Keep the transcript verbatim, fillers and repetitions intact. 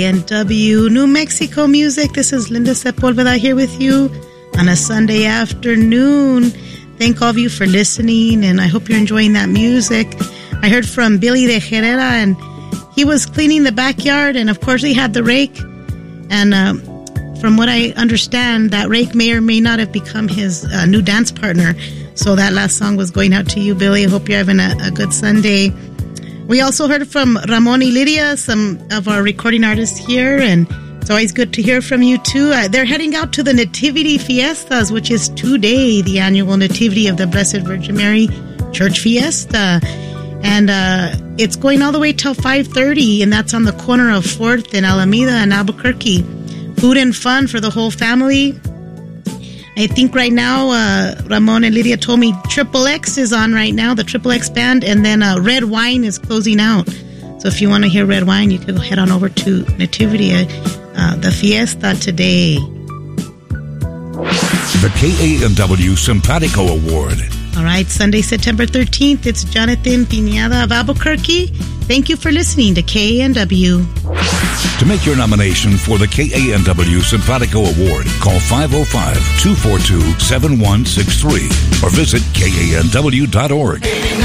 N W New Mexico Music. This is Linda Sepulveda here with you on a Sunday afternoon. Thank all of you for listening, and I hope you're enjoying that music. I heard from Billy de Herrera, and he was cleaning the backyard, and of course he had the rake. And uh, from what I understand, that rake may or may not have become his uh, new dance partner. So that last song was going out to you, Billy. I hope you're having a, a good Sunday. We also heard from Ramon y Lydia, some of our recording artists here, and it's always good to hear from you too. Uh, they're heading out to the Nativity Fiestas, which is today, the annual Nativity of the Blessed Virgin Mary Church Fiesta. And uh, it's going all the way till five thirty, and that's on the corner of fourth and Alameda in Albuquerque. Food and fun for the whole family. I think right now, uh, Ramon and Lydia told me Triple X is on right now, the Triple X band, and then uh, Red Wine is closing out. So if you want to hear Red Wine, you can head on over to Nativity, uh, the Fiesta today. The K A N W Simpatico Award. All right, Sunday, September thirteenth, it's Jonathan Pineda of Albuquerque. Thank you for listening to K A N W. To make your nomination for the K A N W Simpatico Award, call five oh five, two four two, seven one six three or visit K A N W dot org.